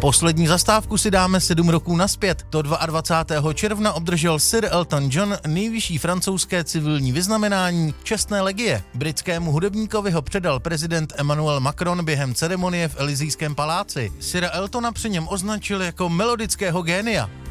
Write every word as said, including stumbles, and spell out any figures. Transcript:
Poslední zastávku si dáme sedm roků nazpět. Do dvacátého druhého června obdržel Sir Elton John nejvyšší francouzské civilní vyznamenání Čestné legie. Britskému hudebníkovi ho předal prezident Emmanuel Macron během ceremonie v Elysejském paláci. Sira Eltona při něm označil jako melodického génia.